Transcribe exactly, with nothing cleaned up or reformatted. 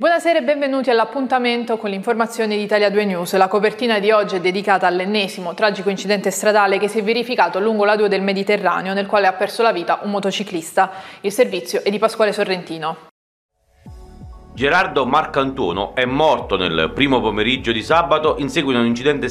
Buonasera e benvenuti all'appuntamento con l'informazione di Italia due News. La copertina di oggi è dedicata all'ennesimo tragico incidente stradale che si è verificato lungo la due del Mediterraneo, nel quale ha perso la vita un motociclista. Il servizio è di Pasquale Sorrentino. Gerardo Marcantuono è morto nel primo pomeriggio di sabato in seguito a un incidente